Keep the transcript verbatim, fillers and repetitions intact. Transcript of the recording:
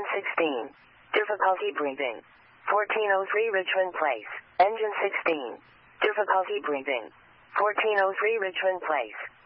Engine sixteen. Difficulty breathing. fourteen oh three Richmond Place. Engine sixteen. Difficulty breathing. fourteen oh three Richmond Place.